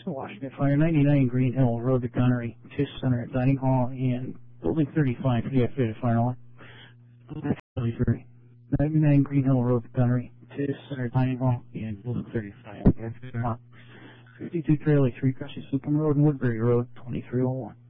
Washington Fire, 99 Green Hill Road to Gunnery, Tisch Center at Dining Hall, and Building 35 for the activated fire line. 99 Green Hill Road to Gunnery, Tisch Center at Dining Hall, and Building 35 for the activated fire line. 52 Trail 3 Crescent Slocum Road and Woodbury Road, 2301.